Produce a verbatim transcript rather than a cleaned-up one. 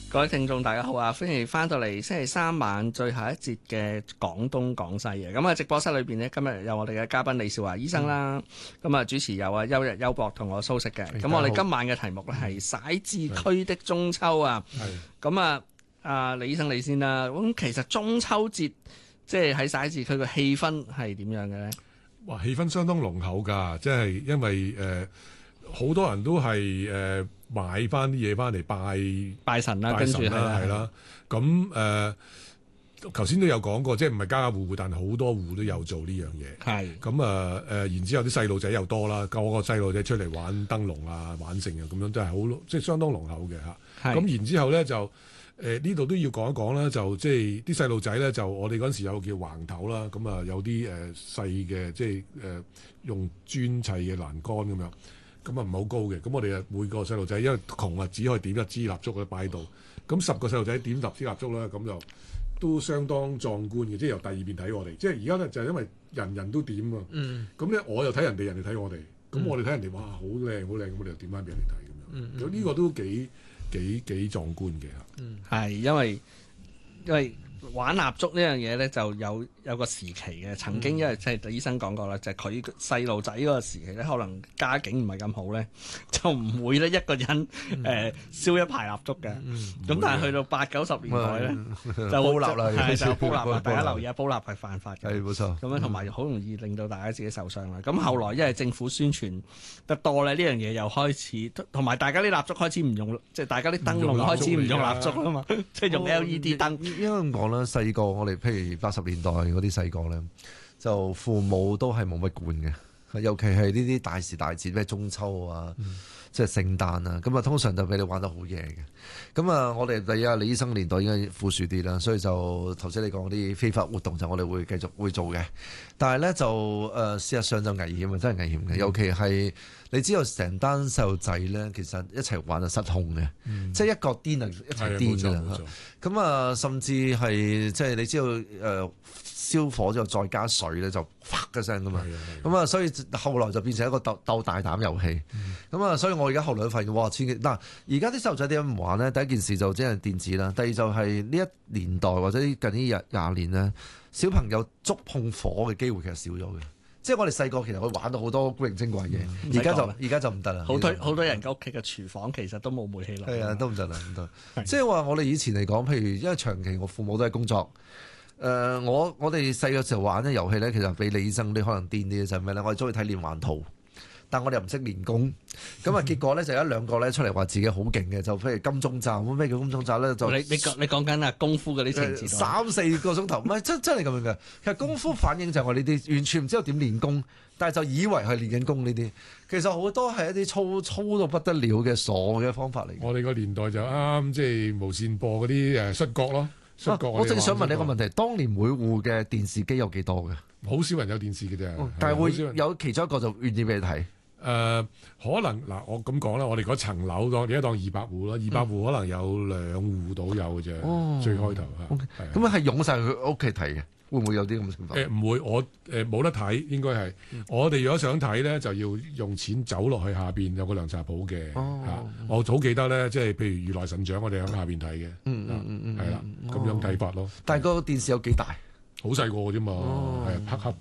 各位聽眾大家好啊，歡迎翻到嚟星期三晚最後一節嘅廣東廣西嘅。咁啊，直播室裏邊呢，今日有我哋嘅嘉賓李兆華醫生啦。咁啊、嗯，主持有啊邱日邱博同我蘇軾嘅。咁我哋今晚嘅題目呢係徙置區的中秋啊。咁啊，啊李醫生你先啦。咁其實中秋節即係喺徙置區嘅氣氛係點樣嘅呢？ 哇，氣氛相當濃厚㗎，即係因為誒好、呃、多人都係誒。呃買翻啲嘢翻嚟拜拜神啦， 拜神跟住啦，係啦。咁誒，頭先都有講過，即係唔係家家戶戶，但係好多戶都有做呢樣嘢。係咁啊誒，然之後啲細路仔又多啦，個個細路仔出嚟玩燈籠啊、玩成啊，咁樣都係好即係相當濃厚嘅嚇。咁然之後咧就誒呢度都要講一講啦，就即係啲細路仔咧就我哋嗰陣時有個叫橫頭啦，咁啊有啲誒細嘅即係誒、呃、用磚砌嘅欄杆咁樣。咁啊唔係好高嘅，咁我哋啊每個細路仔因為窮啊，只可以點一支蠟燭喺擺喺度。咁十個細路仔點十支蠟燭啦，咁就都相當壯觀嘅。即係由第二邊睇我哋，即係而家咧就係、是、因為人人都點啊。咁咧、嗯、我又睇人哋，人哋睇我哋。咁我哋睇人哋，哇好靚好靚，咁我哋又點翻俾人哋睇咁樣。咁呢、嗯嗯、個都幾幾幾壯觀嘅嚇。係、 嗯、因為因為。玩蠟燭呢樣嘢咧，就有有個時期嘅。曾經因為即係醫生講過啦，就係佢細路仔嗰個時期咧，可能家境唔係咁好咧，就唔會咧一個人誒、呃、燒一排蠟燭嘅。咁、嗯、但係去到八九十年代咧，就煲蠟啦，係就煲蠟啦。大家留意下，煲蠟係犯法嘅。係冇錯。咁樣同埋好容易令到大家自己受傷啦。咁、嗯、後來因為政府宣傳得多咧，呢樣嘢又開始，同埋大家啲蠟燭開始唔用，即係大家啲燈籠開始唔用蠟燭啦嘛，即係用 L E D 燈。 應該咁講啦，細個我哋譬如八十年代嗰啲細個咧，就父母都係冇乜管嘅，尤其係呢啲大時大節，咩中秋啊，嗯、即係聖誕啊，咁啊通常就俾你玩得好夜嘅。咁啊，我哋第一李醫生年代應該富庶啲啦，所以就頭先你講啲非法活動就我哋會繼續會做嘅。但係咧就誒、呃、事實上就危險啊，真係危險嘅，尤其係。你知道成單細路仔咧，其實一齊玩就失控嘅，嗯、即係一個癲啊，一齊癲㗎啦。咁啊，甚至係即係你知道誒、呃、燒火之後再加水咧，就啪嘅聲㗎嘛。咁啊，所以後來就變成一個鬥鬥大膽遊戲。咁啊、嗯，所以我而家後來都發現，哇！千祈嗱，而家啲細路仔點樣唔玩咧？第一件事就即係電子啦，第二就係呢一年代或者近呢廿廿年咧，小朋友觸碰火嘅機會其實少咗嘅。即係我哋細個其實會玩到好多古靈精怪嘢，而家、嗯、就而家就唔得啦。 好多好多人嘅屋企嘅廚房其實都冇煤氣爐。係啊， 都唔得啦，唔得。即係話我哋以前嚟講，譬如因為長期我父母都係工作，誒、呃、我我哋細個時候玩嘅遊戲咧，其實比李醫生啲可能癲啲嘅就係咩咧？我哋中意睇連環圖。但我哋又唔識練功，咁啊結果咧就有一兩個咧出嚟話自己好勁嘅，就譬如金鐘罩，咩叫金鐘罩咧？就你你講你講緊啊功夫嗰啲情節， 三四個鐘頭，唔係真真係咁樣嘅。其實功夫反應就係我呢啲完全唔知道點練功，但係就以為係練緊功呢啲，其實好多係一啲粗粗到不得了嘅傻嘅方法嚟。 我哋個年代就啱即係無線播嗰啲誒摔角咯，摔角。 我正想問你一個問題，當年每戶嘅電視機有幾多嘅？ 好少人有電視嘅啫， 哦、但係會有其中一個就願意俾你睇。 誒、呃、可能嗱，我咁講啦，我哋嗰層樓當而家當二百戶啦，二百戶可能有兩戶到有嘅啫，哦、最開頭嚇。 咁啊係湧晒去屋企睇嘅，會唔會有啲咁嘅情況？ 誒唔、呃、會，我誒冇、呃、得睇，應該係、嗯、我哋如果想睇咧，就要用錢走落去下邊有個涼茶鋪嘅嚇。哦、我好記得咧，即係譬如如來神掌，我哋喺下邊睇嘅。嗯嗯嗯嗯，係啦，咁樣睇法咯。 但係個電視有幾大？ 好細個嘅啫嘛，係黑黑。